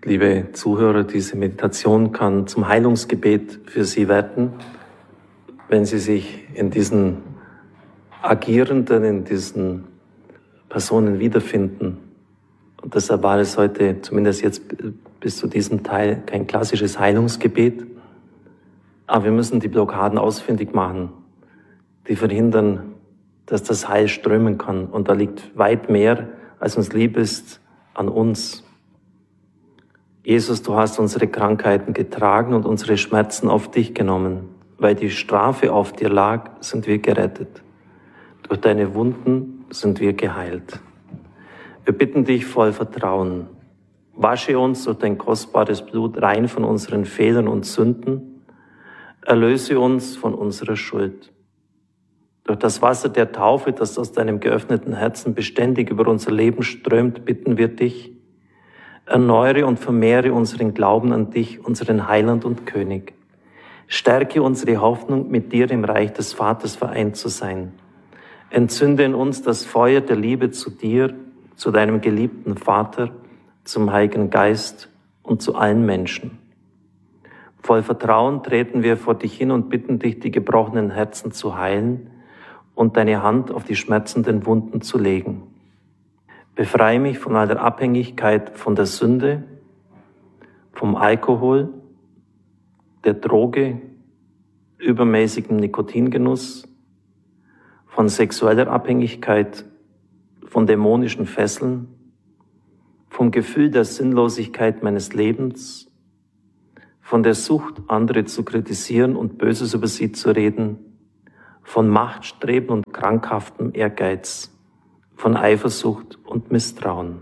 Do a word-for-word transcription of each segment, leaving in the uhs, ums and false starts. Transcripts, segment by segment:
Liebe Zuhörer, diese Meditation kann zum Heilungsgebet für Sie werden, wenn Sie sich in diesen Agierenden, in diesen Personen wiederfinden. Und deshalb war es heute, zumindest jetzt bis zu diesem Teil, kein klassisches Heilungsgebet. Aber wir müssen die Blockaden ausfindig machen, die verhindern, dass das Heil strömen kann. Und da liegt weit mehr, als uns lieb ist, an uns. Jesus, du hast unsere Krankheiten getragen und unsere Schmerzen auf dich genommen. Weil die Strafe auf dir lag, sind wir gerettet. Durch deine Wunden sind wir geheilt. Wir bitten dich voll Vertrauen. Wasche uns durch dein kostbares Blut rein von unseren Fehlern und Sünden. Erlöse uns von unserer Schuld. Durch das Wasser der Taufe, das aus deinem geöffneten Herzen beständig über unser Leben strömt, bitten wir dich, erneuere und vermehre unseren Glauben an dich, unseren Heiland und König. Stärke unsere Hoffnung, mit dir im Reich des Vaters vereint zu sein. Entzünde in uns das Feuer der Liebe zu dir, zu deinem geliebten Vater, zum Heiligen Geist und zu allen Menschen. Voll Vertrauen treten wir vor dich hin und bitten dich, die gebrochenen Herzen zu heilen und deine Hand auf die schmerzenden Wunden zu legen. Befreie mich von aller Abhängigkeit von der Sünde, vom Alkohol, der Droge, übermäßigem Nikotingenuss, von sexueller Abhängigkeit, von dämonischen Fesseln, vom Gefühl der Sinnlosigkeit meines Lebens, von der Sucht, andere zu kritisieren und Böses über sie zu reden, von Machtstreben und krankhaftem Ehrgeiz, von Eifersucht und Misstrauen.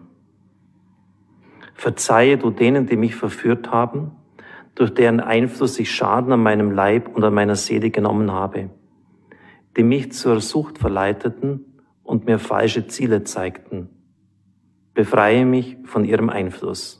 Verzeihe du denen, die mich verführt haben, durch deren Einfluss ich Schaden an meinem Leib und an meiner Seele genommen habe, die mich zur Sucht verleiteten und mir falsche Ziele zeigten. Befreie mich von ihrem Einfluss.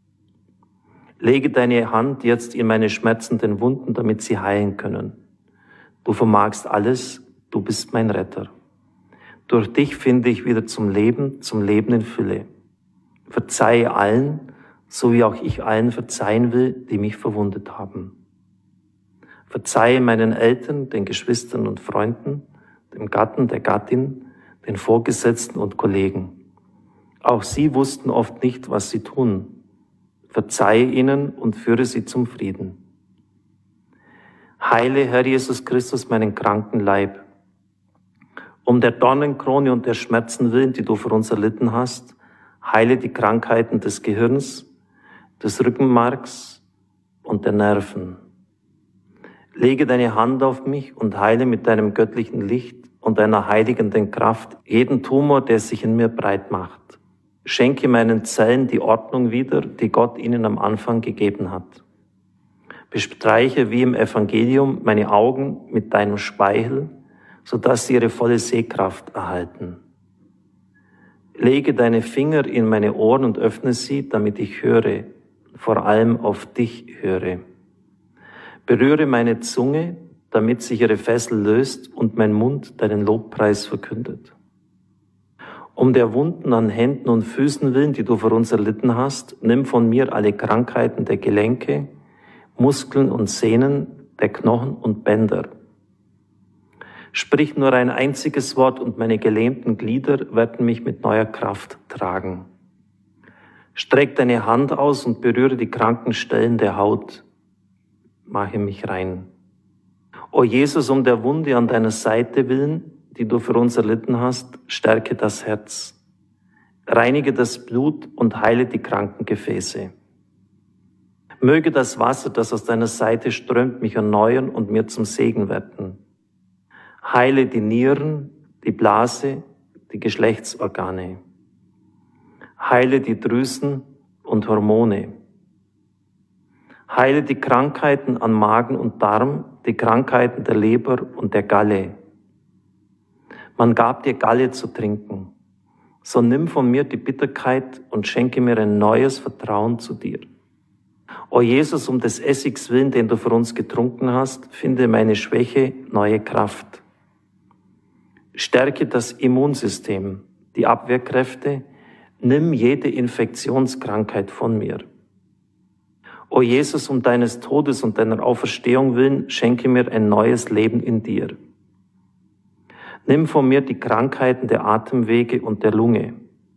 Lege deine Hand jetzt in meine schmerzenden Wunden, damit sie heilen können. Du vermagst alles, du bist mein Retter. Durch dich finde ich wieder zum Leben, zum Leben in Fülle. Verzeihe allen, so wie auch ich allen verzeihen will, die mich verwundet haben. Verzeihe meinen Eltern, den Geschwistern und Freunden, dem Gatten, der Gattin, den Vorgesetzten und Kollegen. Auch sie wussten oft nicht, was sie tun. Verzeihe ihnen und führe sie zum Frieden. Heile, Herr Jesus Christus, meinen kranken Leib. Um der Dornenkrone und der Schmerzen willen, die du für uns erlitten hast, heile die Krankheiten des Gehirns, des Rückenmarks und der Nerven. Lege deine Hand auf mich und heile mit deinem göttlichen Licht und deiner heiligenden Kraft jeden Tumor, der sich in mir breit macht. Schenke meinen Zellen die Ordnung wieder, die Gott ihnen am Anfang gegeben hat. Bestreiche wie im Evangelium meine Augen mit deinem Speichel, sodass sie ihre volle Sehkraft erhalten. Lege deine Finger in meine Ohren und öffne sie, damit ich höre, vor allem auf dich höre. Berühre meine Zunge, damit sich ihre Fessel löst und mein Mund deinen Lobpreis verkündet. Um der Wunden an Händen und Füßen willen, die du für uns erlitten hast, nimm von mir alle Krankheiten der Gelenke, Muskeln und Sehnen, der Knochen und Bänder. Sprich nur ein einziges Wort und meine gelähmten Glieder werden mich mit neuer Kraft tragen. Streck deine Hand aus und berühre die kranken Stellen der Haut. Mache mich rein. O Jesus, um der Wunde an deiner Seite willen, die du für uns erlitten hast, stärke das Herz. Reinige das Blut und heile die kranken Gefäße. Möge das Wasser, das aus deiner Seite strömt, mich erneuern und mir zum Segen werden. Heile die Nieren, die Blase, die Geschlechtsorgane. Heile die Drüsen und Hormone. Heile die Krankheiten an Magen und Darm, die Krankheiten der Leber und der Galle. Man gab dir Galle zu trinken. So nimm von mir die Bitterkeit und schenke mir ein neues Vertrauen zu dir. O Jesus, um des Essigs willen, den du für uns getrunken hast, finde meine Schwäche neue Kraft. Stärke das Immunsystem, die Abwehrkräfte, nimm jede Infektionskrankheit von mir. O Jesus, um deines Todes und deiner Auferstehung willen, schenke mir ein neues Leben in dir. Nimm von mir die Krankheiten der Atemwege und der Lunge.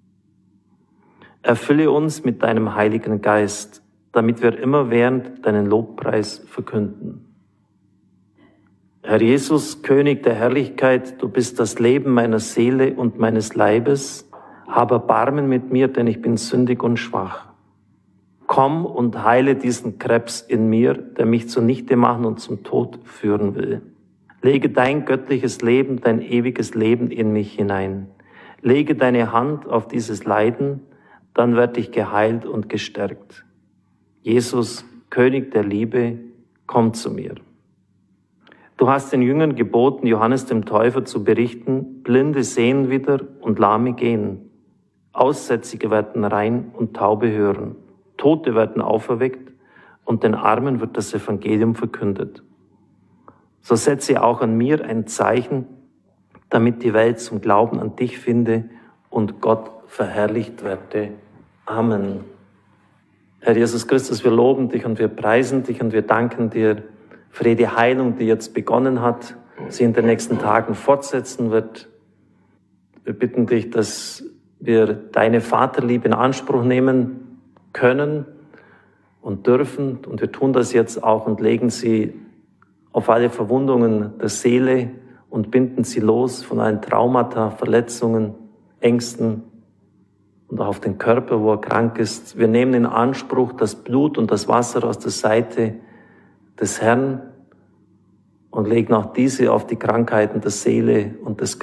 Erfülle uns mit deinem Heiligen Geist, damit wir immerwährend deinen Lobpreis verkünden. Herr Jesus, König der Herrlichkeit, du bist das Leben meiner Seele und meines Leibes. Hab Erbarmen mit mir, denn ich bin sündig und schwach. Komm und heile diesen Krebs in mir, der mich zunichte machen und zum Tod führen will. Lege dein göttliches Leben, dein ewiges Leben in mich hinein. Lege deine Hand auf dieses Leiden, dann werde ich geheilt und gestärkt. Jesus, König der Liebe, komm zu mir. Du hast den Jüngern geboten, Johannes dem Täufer zu berichten, Blinde sehen wieder und Lahme gehen. Aussätzige werden rein und Taube hören. Tote werden auferweckt und den Armen wird das Evangelium verkündet. So setze auch an mir ein Zeichen, damit die Welt zum Glauben an dich finde und Gott verherrlicht werde. Amen. Herr Jesus Christus, wir loben dich und wir preisen dich und wir danken dir für die Heilung, die jetzt begonnen hat, sie in den nächsten Tagen fortsetzen wird. Wir bitten dich, dass wir deine Vaterliebe in Anspruch nehmen können und dürfen. Und wir tun das jetzt auch und legen sie auf alle Verwundungen der Seele und binden sie los von allen Traumata, Verletzungen, Ängsten und auch auf den Körper, wo er krank ist. Wir nehmen in Anspruch das Blut und das Wasser aus der Seite des Herrn und legen auch diese auf die Krankheiten der Seele und des